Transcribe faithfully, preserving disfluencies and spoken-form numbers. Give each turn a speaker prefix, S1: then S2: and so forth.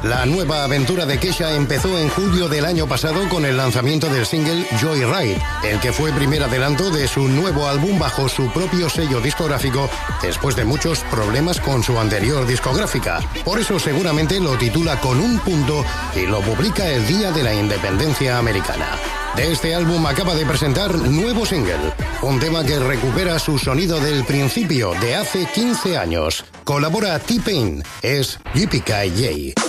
S1: La nueva aventura de Kesha empezó en julio del año pasado con el lanzamiento del single Joyride, el que fue primer adelanto de su nuevo álbum bajo su propio sello discográfico después de muchos problemas con su anterior discográfica. Por eso seguramente lo titula con un punto y lo publica el día de la independencia americana. De este álbum acaba de presentar nuevo single, un tema que recupera su sonido del principio de hace quince años. Colabora T-Pain, es Yippee-Ki-Yay.